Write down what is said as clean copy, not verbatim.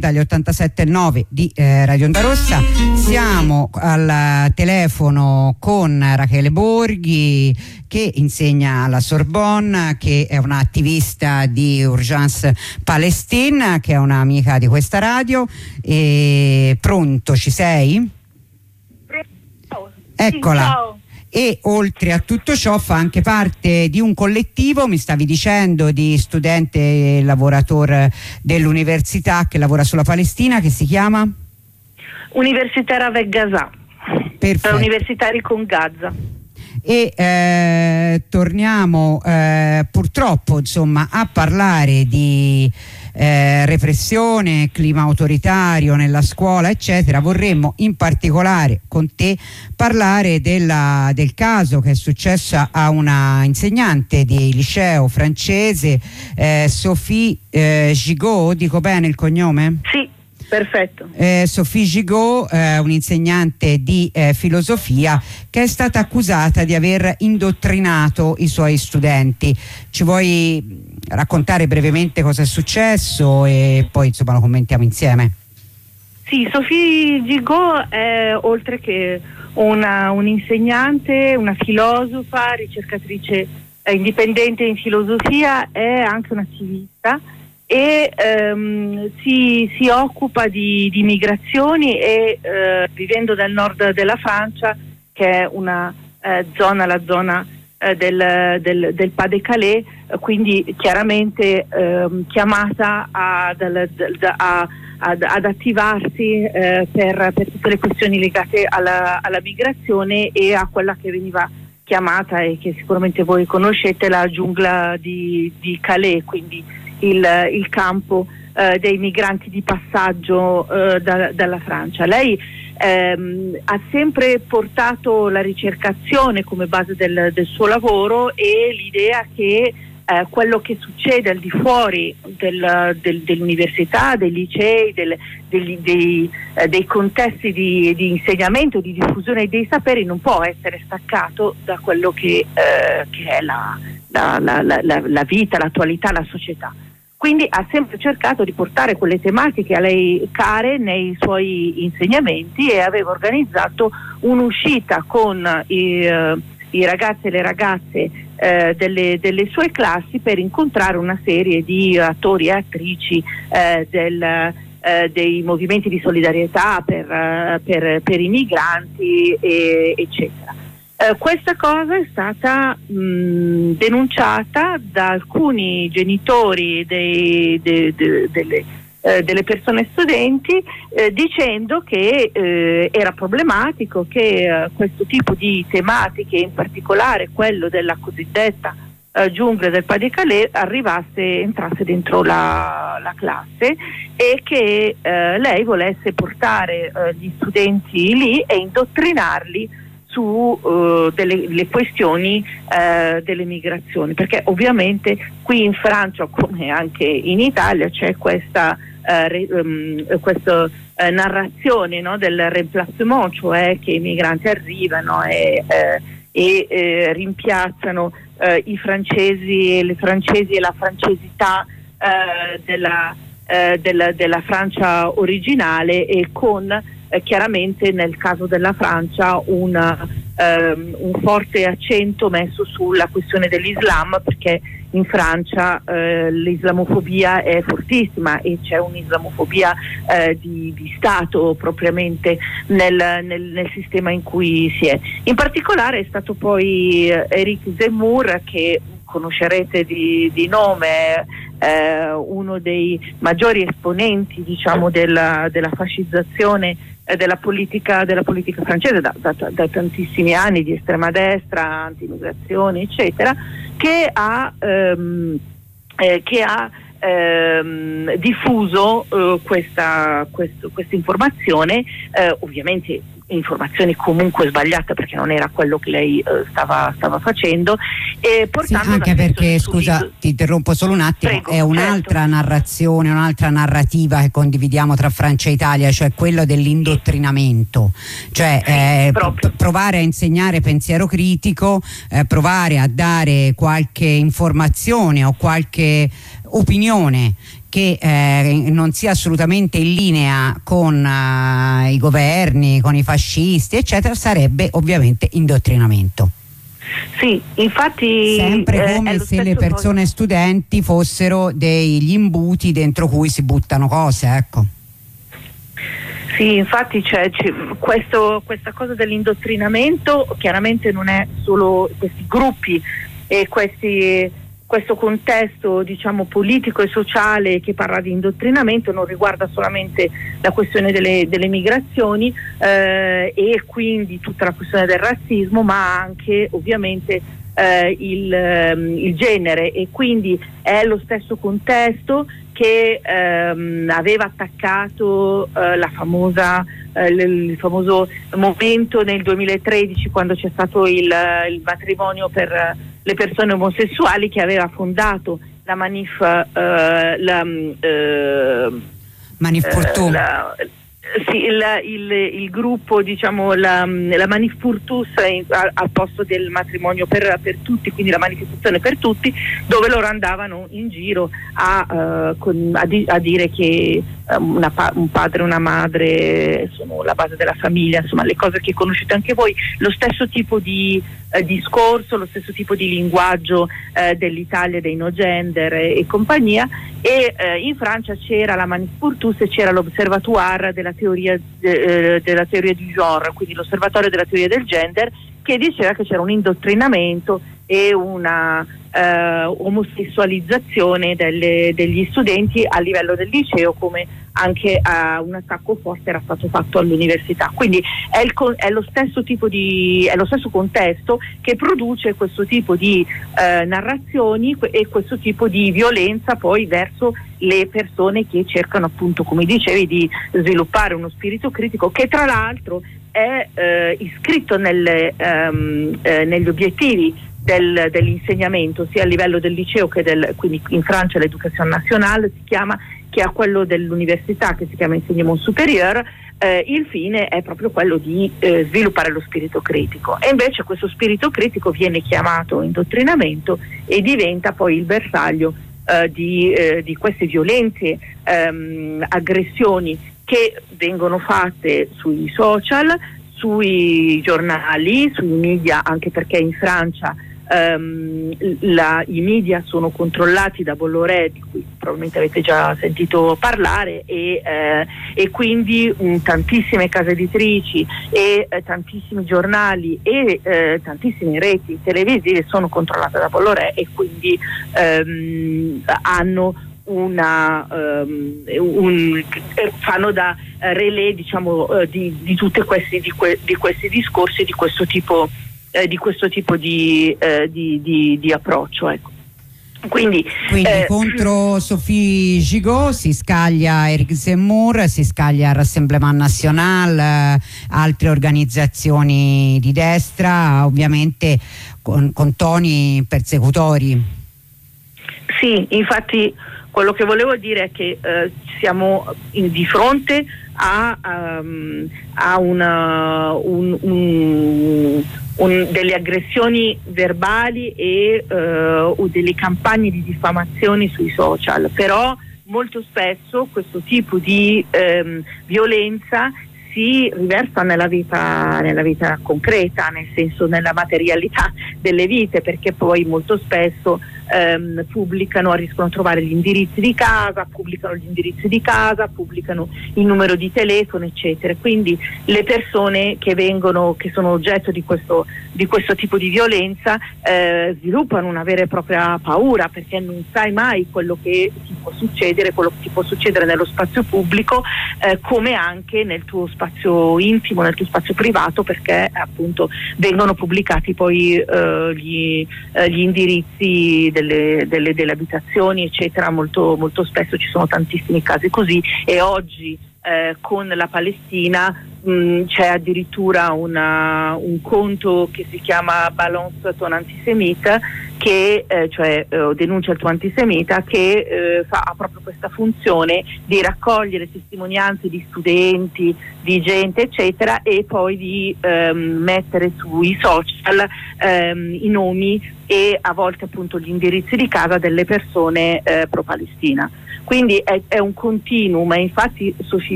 dagli 87.9 di Radio Onda Rossa. Siamo al telefono con Rachele Borghi, che insegna alla Sorbonne, che è un'attivista di Urgence Palestine, che è un'amica di questa radio. Pronto, ci sei? Eccola. Sì, ciao. E oltre a tutto ciò fa anche parte di un collettivo, mi stavi dicendo, di studente e lavoratore dell'università che lavora sulla Palestina, che si chiama? Università Avec Gaza. Perfetto. Universitari con Gaza. E torniamo purtroppo, insomma, a parlare di repressione, clima autoritario nella scuola, eccetera. Vorremmo in particolare con te parlare del caso che è successo a una insegnante di liceo francese, Sophie Gigot, dico bene il cognome? Sì, perfetto. Sophie Gigot, un'insegnante di filosofia, che è stata accusata di aver indottrinato i suoi studenti. Ci vuoi raccontare brevemente cosa è successo e poi insomma lo commentiamo insieme? Sì, Sophie Gigot è, oltre che un'insegnante, una filosofa, ricercatrice indipendente in filosofia, è anche un'attivista e si occupa di migrazioni e vivendo nel nord della Francia, che è una zona, la zona del Pas-de-Calais, quindi chiaramente chiamata ad attivarsi per tutte le questioni legate alla migrazione e a quella che veniva chiamata, e che sicuramente voi conoscete, la giungla di Calais, quindi il campo dei migranti di passaggio dalla Francia. Lei ha sempre portato la ricercazione come base del suo lavoro e l'idea che quello che succede al di fuori dell'università, dei licei, dei contesti di insegnamento, di diffusione dei saperi, non può essere staccato da quello che è la vita, l'attualità, la società. Quindi ha sempre cercato di portare quelle tematiche a lei care nei suoi insegnamenti e aveva organizzato un'uscita con i ragazzi e le ragazze delle sue classi per incontrare una serie di attori e attrici dei movimenti di solidarietà per i migranti, eccetera. Questa cosa è stata denunciata da alcuni genitori delle persone studenti, dicendo che era problematico che questo tipo di tematiche, in particolare quello della cosiddetta giungla del Pas-de-Calais, entrasse dentro la classe, e che lei volesse portare gli studenti lì e indottrinarli su le questioni delle migrazioni, perché ovviamente qui in Francia, come anche in Italia, c'è questa narrazione, no, del remplacement, cioè che i migranti arrivano e rimpiazzano i francesi e le francesi e la francesità della Francia originale, e con chiaramente nel caso della Francia un forte accento messo sulla questione dell'Islam, perché in Francia l'islamofobia è fortissima e c'è un'islamofobia di Stato propriamente nel sistema in cui si è. In particolare è stato poi Éric Zemmour, che conoscerete di nome, uno dei maggiori esponenti, diciamo, della fascizzazione della politica francese da tantissimi anni, di estrema destra, anti-immigrazione, eccetera, che ha diffuso questa informazione, ovviamente informazioni comunque sbagliate, perché non era quello che lei stava facendo, e portando, sì, anche perché, scusa, ti interrompo solo un attimo. Prego, è un'altra certo. narrazione, un'altra narrativa che condividiamo tra Francia e Italia, cioè quello dell'indottrinamento, cioè provare a insegnare pensiero critico, provare a dare qualche informazione o qualche opinione che non sia assolutamente in linea con i governi, con i fascisti, eccetera, sarebbe ovviamente indottrinamento. Sì, infatti sempre come se le persone studenti fossero degli imbuti dentro cui si buttano cose, ecco. Sì, infatti questa cosa dell'indottrinamento chiaramente non è solo questi gruppi e questo contesto, diciamo, politico e sociale che parla di indottrinamento, non riguarda solamente la questione delle migrazioni e quindi tutta la questione del razzismo, ma anche ovviamente il genere, e quindi è lo stesso contesto che aveva attaccato il famoso momento nel 2013, quando c'è stato il matrimonio per le persone omosessuali, che aveva fondato la Manif Fortù. Sì, il gruppo, diciamo, la Manif Purtus al posto del matrimonio per tutti, quindi la manifestazione per tutti, dove loro andavano in giro a dire che un padre e una madre sono la base della famiglia, insomma le cose che conoscete anche voi, lo stesso tipo di discorso, lo stesso tipo di linguaggio dell'Italia, dei no gender e compagnia. E in Francia c'era la Manif Purtus e c'era l'Observatoire della teoria du genre, quindi l'osservatorio della teoria del gender, che diceva che c'era un indottrinamento e una omosessualizzazione degli studenti a livello del liceo, come anche un attacco forte era stato fatto all'università. Quindi è lo stesso contesto che produce questo tipo di narrazioni e questo tipo di violenza poi verso le persone che cercano, appunto, come dicevi, di sviluppare uno spirito critico, che tra l'altro è iscritto negli obiettivi dell'insegnamento, sia a livello del liceo quindi in Francia l'Education Nationale si chiama, che a quello dell'università, che si chiama Enseignement Supérieur. Il fine è proprio quello di sviluppare lo spirito critico, e invece questo spirito critico viene chiamato indottrinamento e diventa poi il bersaglio di queste violente aggressioni che vengono fatte sui social, sui giornali, sui media, anche perché in Francia i media sono controllati da Bolloré, di cui probabilmente avete già sentito parlare, e quindi tantissime case editrici e tantissimi giornali e tantissime reti televisive sono controllate da Bolloré, e quindi hanno fanno da relè, diciamo, di tutti questi discorsi, di questo tipo di approccio, ecco. Quindi contro Sophie Gigot si scaglia Éric Zemmour, si scaglia Rassemblement National, altre organizzazioni di destra, ovviamente con toni persecutori. Sì, infatti quello che volevo dire è che siamo di fronte a delle aggressioni verbali e delle campagne di diffamazioni sui social, però molto spesso questo tipo di violenza si riversa nella vita concreta, nel senso nella materialità delle vite, perché poi molto spesso riescono a trovare gli indirizzi di casa, pubblicano il numero di telefono, eccetera. Quindi le persone che sono oggetto di questo tipo di violenza sviluppano una vera e propria paura, perché non sai mai quello che ti può succedere nello spazio pubblico, come anche nel tuo spazio intimo, nel tuo spazio privato, perché appunto vengono pubblicati poi gli indirizzi delle abitazioni, eccetera. Molto, molto spesso ci sono tantissimi casi così, e oggi con la Palestina c'è addirittura un conto che si chiama Balance ton antisemita, che denuncia il tuo antisemita, che ha proprio questa funzione di raccogliere testimonianze di studenti, di gente, eccetera, e poi di mettere sui social i nomi e a volte appunto gli indirizzi di casa delle persone pro Palestina. Quindi è un continuum, e infatti